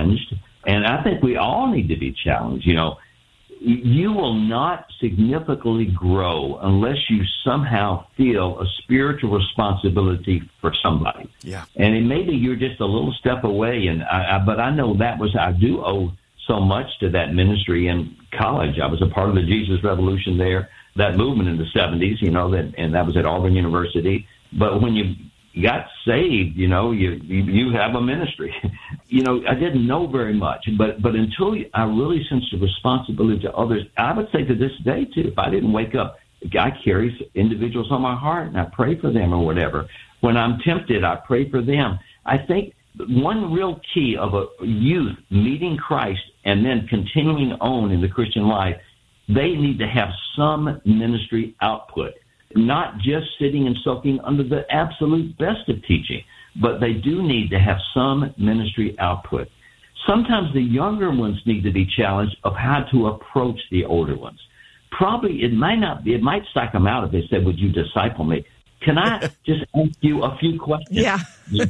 challenged, and I think we all need to be challenged. You will not significantly grow unless you somehow feel a spiritual responsibility for somebody. Yeah. And maybe you're just a little step away, but I know I do owe so much to that ministry in college. I was a part of the Jesus Revolution there, that movement in the 70s, and that was at Auburn University. But when you got saved, you have a ministry. I didn't know very much, but until I really sensed the responsibility to others, I would say to this day too, if I didn't wake up, God carries individuals on my heart and I pray for them or whatever. When I'm tempted, I pray for them. I think one real key of a youth meeting Christ and then continuing on in the Christian life, they need to have some ministry output. Not just sitting and soaking under the absolute best of teaching, but they do need to have some ministry output. Sometimes the younger ones need to be challenged of how to approach the older ones. Probably it might psych them out if they said, "Would you disciple me?" Can I just ask you a few questions? Yeah.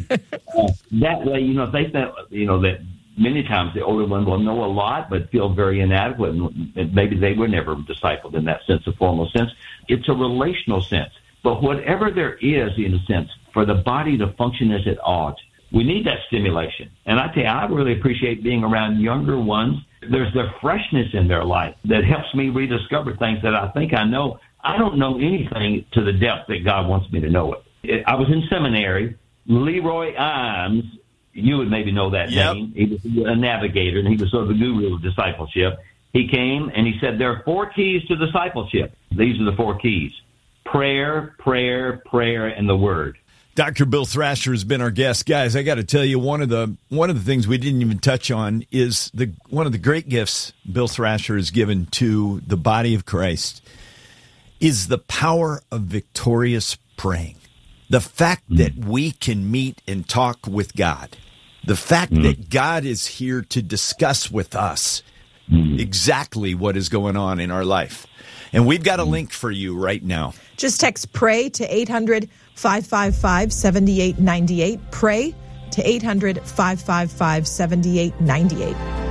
That way, if they think, that many times the older one will know a lot but feel very inadequate, and maybe they were never discipled in that sense, a formal sense. It's a relational sense. But whatever there is, in a sense, for the body to function as it ought, we need that stimulation. And I tell you, I really appreciate being around younger ones. There's the freshness in their life that helps me rediscover things that I think I know. I don't know anything to the depth that God wants me to know it. I was in seminary. Leroy Imes, you would maybe know that name. He was a navigator, and he was sort of the guru of discipleship. He came, and he said, there are 4 keys to discipleship. These are the 4 keys: prayer, prayer, prayer, and the Word. Dr. Bill Thrasher has been our guest. Guys, I got to tell you, one of the things we didn't even touch on is one of the great gifts Bill Thrasher has given to the body of Christ is the power of victorious praying. The fact that we can meet and talk with God. The fact that God is here to discuss with us exactly what is going on in our life. And we've got a link for you right now. Just text PRAY to 800-555-7898. PRAY to 800-555-7898.